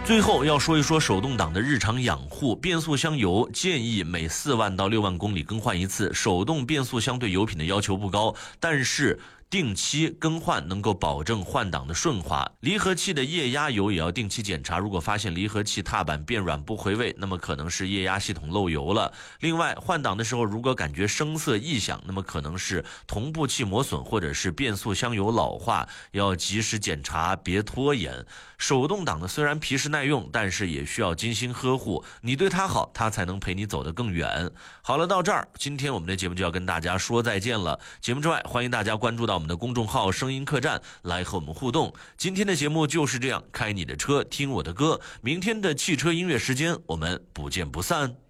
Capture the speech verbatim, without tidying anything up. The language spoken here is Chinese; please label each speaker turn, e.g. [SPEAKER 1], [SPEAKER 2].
[SPEAKER 1] 最后要说一说手动挡的日常养护，变速箱油建议每四万到六万公里更换一次。手动变速箱对油品的要求不高，但是定期更换能够保证换挡的顺滑。离合器的液压油也要定期检查，如果发现离合器踏板变软不回位，那么可能是液压系统漏油了。另外，换挡的时候如果感觉声色异响，那么可能是同步器磨损或者是变速箱油老化，要及时检查，别拖延。手动挡的虽然皮实耐用，但是也需要精心呵护，你对它好，它才能陪你走得更远。好了，到这儿，今天我们的节目就要跟大家说再见了。节目之外，欢迎大家关注到我们的公众号声音客栈来和我们互动。今天的节目就是这样，开你的车，听我的歌。明天的汽车音乐时间，我们不见不散。